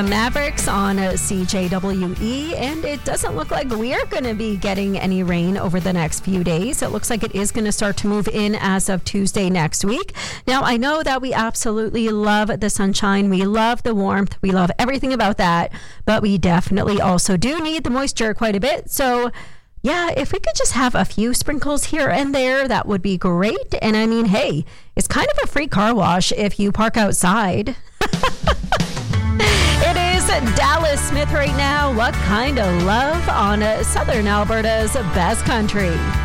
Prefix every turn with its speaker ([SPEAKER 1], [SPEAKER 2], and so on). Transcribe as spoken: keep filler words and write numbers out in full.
[SPEAKER 1] the Mavericks on uh, C J W E, and it doesn't look like we are going to be getting any rain over the next few days. It looks like it is going to start to move in as of Tuesday next week. Now, I know that we absolutely love the sunshine. We love the warmth. We love everything about that, but we definitely also do need the moisture quite a bit. So, yeah, if we could just have a few sprinkles here and there, that would be great. And I mean, hey, it's kind of a free car wash if you park outside. It is Dallas Smith right now. What kind of love on Southern Alberta's best country?